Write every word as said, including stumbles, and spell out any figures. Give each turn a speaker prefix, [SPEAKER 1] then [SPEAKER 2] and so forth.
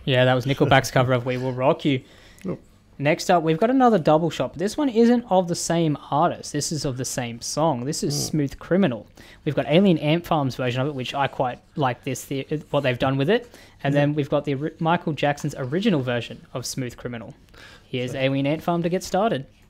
[SPEAKER 1] Yeah, that was Nickelback's cover of We Will Rock You.
[SPEAKER 2] Yep.
[SPEAKER 1] Next up, we've got another double shot. This one isn't of the same artist. This is of the same song. This is
[SPEAKER 2] Mm.
[SPEAKER 1] Smooth Criminal. We've got Alien Ant Farm's version of it, which I quite like this, the, what they've done with it. And
[SPEAKER 2] Yeah.
[SPEAKER 1] then we've got the ori- Michael Jackson's original version of Smooth Criminal. Here's
[SPEAKER 2] So-
[SPEAKER 1] Alien Ant Farm to get started.